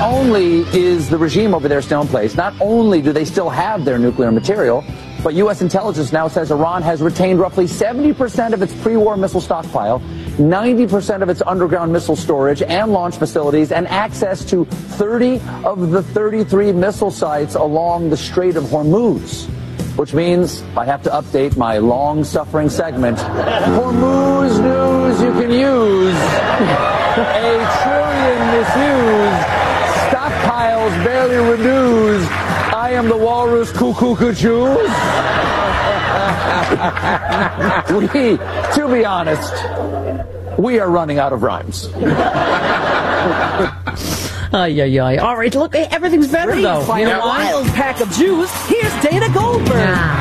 only is the regime over there still in place, not only do they still have their nuclear material, but U.S. intelligence now says Iran has retained roughly 70% of its pre-war missile stockpile, 90% of its underground missile storage and launch facilities, and access to 30 of the 33 missile sites along the Strait of Hormuz. Which means I have to update my long-suffering segment. Hormuz news you can use. A trillion misused. Stockpiles barely renewed. I am the walrus cuckoo-cuckoo. To be honest, we are running out of rhymes. Ay, ay, ay. All right, look, everything's better, though. Find a wild pack of juice. Here's Dana Goldberg.